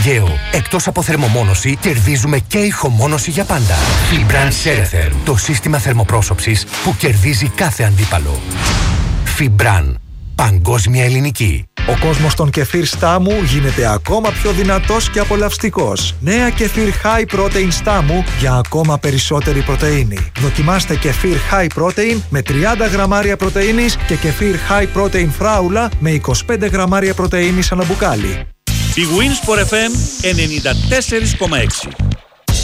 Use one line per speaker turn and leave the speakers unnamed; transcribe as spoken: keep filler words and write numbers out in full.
Αιγαίο. Εκτός από θερμομόνωση, κερδίζουμε και ηχομόνωση για πάντα. Fibran Ceretherm, το σύστημα θερμοπρόσωψης που κερδίζει κάθε αντίπαλο. Fibran, παγκόσμια ελληνική.
Ο κόσμος των κεφίρ Στάμου γίνεται ακόμα πιο δυνατός και απολαυστικός. Νέα κεφίρ High Protein Στάμου για ακόμα περισσότερη πρωτεΐνη. Δοκιμάστε κεφίρ High Protein με τριάντα γραμμάρια πρωτεΐνης και κεφίρ High Protein Φράουλα με είκοσι πέντε γραμμάρια πρωτεΐνης ανά μπουκάλι.
Η Winsport εφ εμ ενενήντα τέσσερα κόμμα έξι.